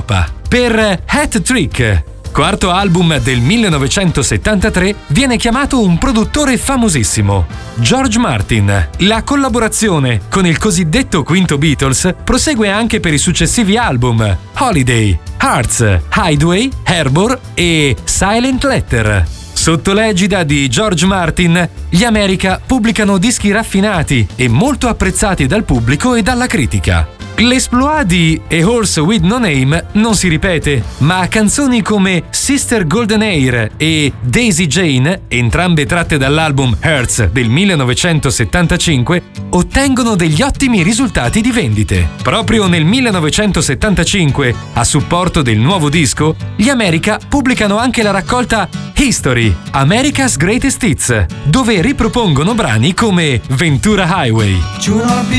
Europa. Per Hat Trick, quarto album del 1973, viene chiamato un produttore famosissimo, George Martin. La collaborazione con il cosiddetto quinto Beatles prosegue anche per i successivi album Holiday, Hearts, Hideaway, Harbor e Silent Letter. Sotto l'egida di George Martin, gli America pubblicano dischi raffinati e molto apprezzati dal pubblico e dalla critica. L'esploit di A Horse with No Name non si ripete, ma canzoni come Sister Golden Hair e Daisy Jane, entrambe tratte dall'album Hearts del 1975, ottengono degli ottimi risultati di vendite. Proprio nel 1975, a supporto del nuovo disco, gli America pubblicano anche la raccolta History, America's Greatest Hits, dove ripropongono brani come Ventura Highway.